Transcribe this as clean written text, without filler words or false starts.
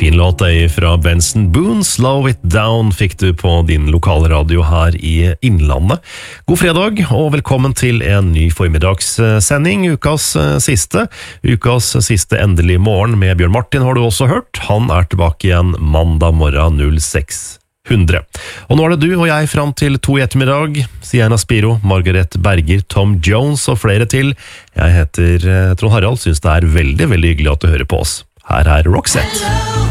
Fin låt fra Benson Boone, Slow It Down, fikk du på din lokale radio her i Innlandet. God fredag, og velkommen til en ny formiddagssending, ukas siste endelig morgen med Bjørn Martin har du også hørt. Han tilbake igjen mandag morgen 06:00. Og nå det du og jeg frem til 2 i ettermiddag. Sienna Spiro, Margaret Berger, Tom Jones og flere til. Jeg heter Trond Harald, synes det veldig, veldig hyggelig at du hører på oss. Her Roxette.